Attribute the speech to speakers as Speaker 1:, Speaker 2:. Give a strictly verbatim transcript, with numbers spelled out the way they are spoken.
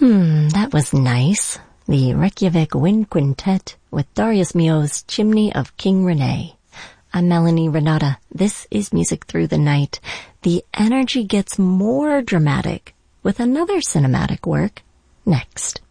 Speaker 1: Hmm, that was nice. The Reykjavik Wind Quintet with Darius Milhaud's Chimney of King Rene. I'm Melanie Renata. This is Music Through the Night. The energy gets more dramatic with another cinematic work next.